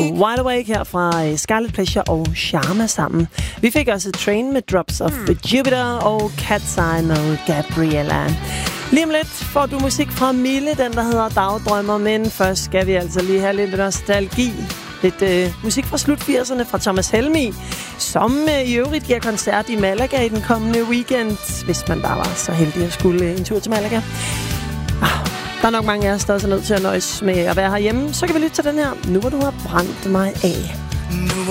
Wide Awake her fra Scarlet Pleasure og Sharma sammen. Vi fik også Train med Drops of Jupiter og Cat's Eye med Gabriella. Lige om lidt får du musik fra Mille, den der hedder Dagdrømmer, men først skal vi altså lige have lidt nostalgi. Lidt musik fra slut 80'erne fra Thomas Helmig, som i øvrigt giver koncert i Malaga i den kommende weekend, hvis man bare var så heldig at skulle en tur til Malaga. Der er nok mange af os, der er nødt til at nøjes med at være herhjemme. Så kan vi lytte til den her. Nu hvor du har brændt mig af. Nu